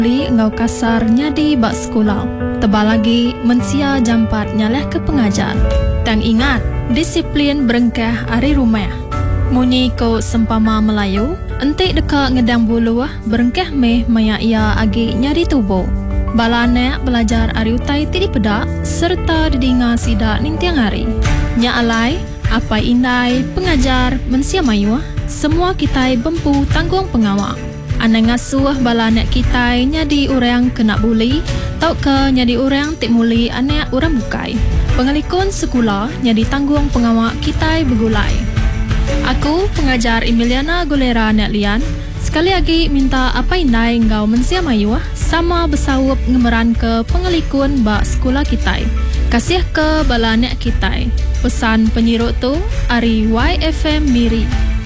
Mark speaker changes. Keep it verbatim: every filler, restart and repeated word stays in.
Speaker 1: Li ngau kasarnya di bak sekolah. Tebal lagi mensia jampat nyaleh ke pengajar. Tang ingat, disiplin berengkah ari rumah. Munyi ko sempama Melayu, entik dekat ngedang bulu berengkah meh maya ia agi nyari tubuh. Balane belajar ari utai tidi pedak serta didinga sidak nintiang hari. Nya alai, apa indai pengajar mensia mayu, semua kita bempu tanggung pengawak. Anang ngasuh balanek kita nyadi orang kena buli, tau ke nyadi orang tik muli anak orang bukai. Pengelikun sekolah nyadi tanggung pengawak kita bergulai. Aku pengajar Emiliana Golera Nek Lian, sekali lagi minta apa indai engkau mensia mayu sama bersawup ngemeran ke pengelikun bak sekolah kita. Kasih ke balanek kita. Pesan penyiruk tu Ari Y F M Miri.